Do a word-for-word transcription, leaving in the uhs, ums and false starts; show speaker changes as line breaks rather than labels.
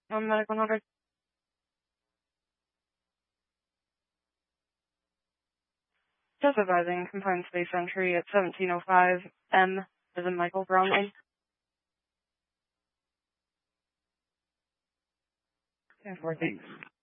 One medic one hundred. Just advising, confined space entry at seventeen oh five M as in Michael Brownlee. ten four, thanks.